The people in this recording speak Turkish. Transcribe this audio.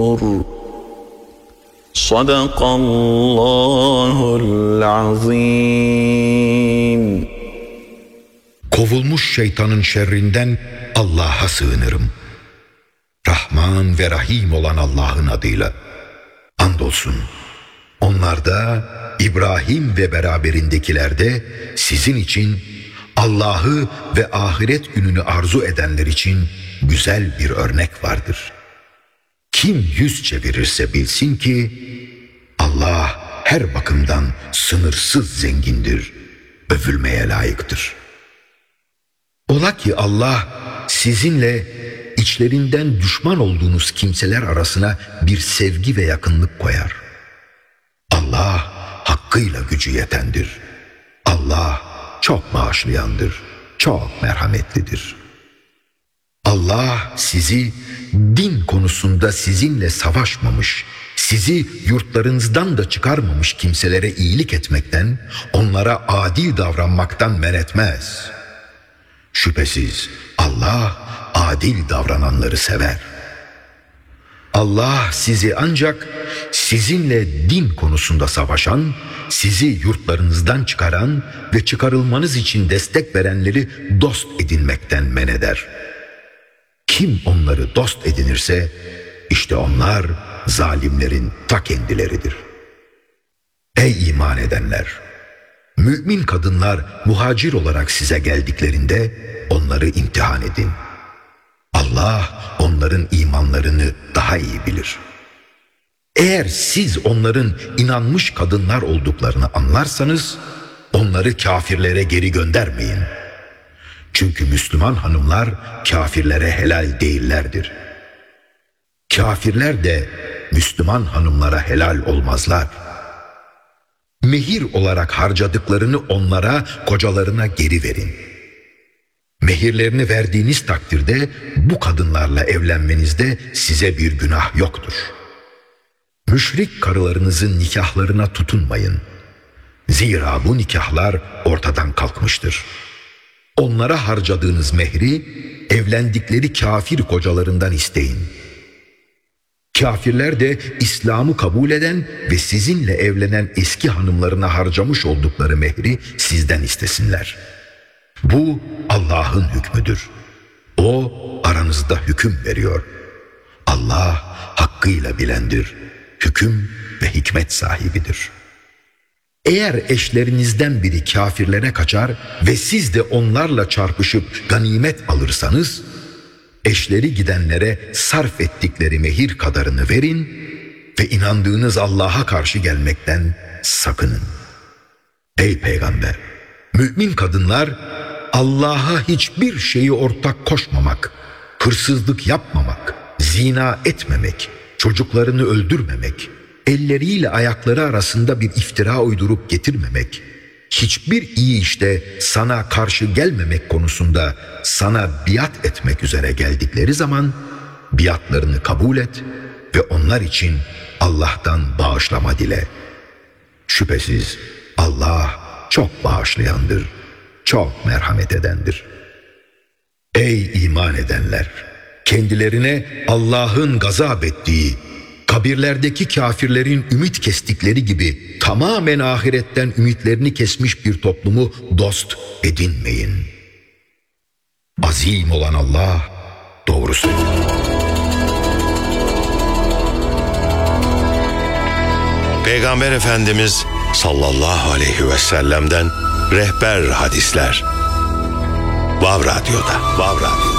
Sadakallahul azim. Kovulmuş şeytanın şerrinden Allah'a sığınırım. Rahman ve Rahim olan Allah'ın adıyla. Andolsun onlarda, İbrahim ve beraberindekilerde sizin için, Allah'ı ve ahiret gününü arzu edenler için güzel bir örnek vardır. Kim yüz çevirirse bilsin ki Allah her bakımdan sınırsız zengindir, övülmeye layıktır. Ola ki Allah sizinle içlerinden düşman olduğunuz kimseler arasına bir sevgi ve yakınlık koyar. Allah hakkıyla gücü yetendir. Allah çok bağışlayandır, çok merhametlidir. Allah sizi din konusunda sizinle savaşmamış, sizi yurtlarınızdan da çıkarmamış kimselere iyilik etmekten, onlara adil davranmaktan men etmez. Şüphesiz Allah adil davrananları sever. Allah sizi ancak sizinle din konusunda savaşan, sizi yurtlarınızdan çıkaran ve çıkarılmanız için destek verenleri dost edinmekten men eder. Kim onları dost edinirse, işte onlar zalimlerin ta kendileridir. Ey iman edenler! Mümin kadınlar muhacir olarak size geldiklerinde onları imtihan edin. Allah onların imanlarını daha iyi bilir. Eğer siz onların inanmış kadınlar olduklarını anlarsanız, onları kafirlere geri göndermeyin. Çünkü Müslüman hanımlar kafirlere helal değillerdir. Kafirler de Müslüman hanımlara helal olmazlar. Mehir olarak harcadıklarını onlara, kocalarına geri verin. Mehirlerini verdiğiniz takdirde bu kadınlarla evlenmenizde size bir günah yoktur. Müşrik karılarınızın nikahlarına tutunmayın. Zira bu nikahlar ortadan kalkmıştır. Onlara harcadığınız mehri evlendikleri kafir kocalarından isteyin. Kafirler de İslam'ı kabul eden ve sizinle evlenen eski hanımlarına harcamış oldukları mehri sizden istesinler. Bu Allah'ın hükmüdür. O aranızda hüküm veriyor. Allah hakkıyla bilendir, hüküm ve hikmet sahibidir. Eğer eşlerinizden biri kafirlere kaçar ve siz de onlarla çarpışıp ganimet alırsanız, eşleri gidenlere sarf ettikleri mehir kadarını verin ve inandığınız Allah'a karşı gelmekten sakının. Ey Peygamber! Mümin kadınlar Allah'a hiçbir şeyi ortak koşmamak, hırsızlık yapmamak, zina etmemek, çocuklarını öldürmemek, elleriyle ayakları arasında bir iftira uydurup getirmemek, hiçbir iyi işte sana karşı gelmemek konusunda sana biat etmek üzere geldikleri zaman biatlarını kabul et ve onlar için Allah'tan bağışlama dile. Şüphesiz Allah çok bağışlayandır, çok merhamet edendir. Ey iman edenler! Kendilerine Allah'ın gazap ettiği, kabirlerdeki kafirlerin ümit kestikleri gibi tamamen ahiretten ümitlerini kesmiş bir toplumu dost edinmeyin. Azim olan Allah doğru söylüyor. Peygamber Efendimiz sallallahu aleyhi ve sellem'den rehber hadisler. Vav Radyo'da.